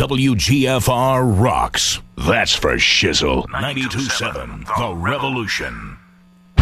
WGFR rocks. That's for shizzle. 92.7 The Revolution.